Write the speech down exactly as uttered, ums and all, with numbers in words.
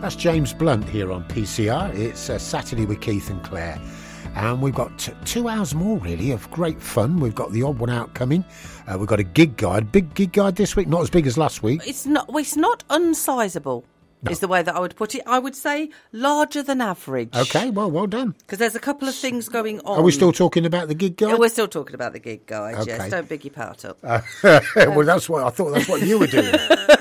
That's James Blunt here on P C R. It's uh, Saturday with Keith and Claire. And we've got t- two hours more, really, of great fun. We've got the odd one out coming. Uh, we've got a gig guide. Big gig guide this week. Not as big as last week. It's not, well, it's not unsizable. No. Is the way that I would put it. I would say larger than average. Okay, well, well done. Because there's a couple of things going on. Are we still talking about the gig guide? Yeah, we're still talking about the gig guide, okay. Yes. Don't big your part up. Uh, well, that's what I thought. That's what you were doing.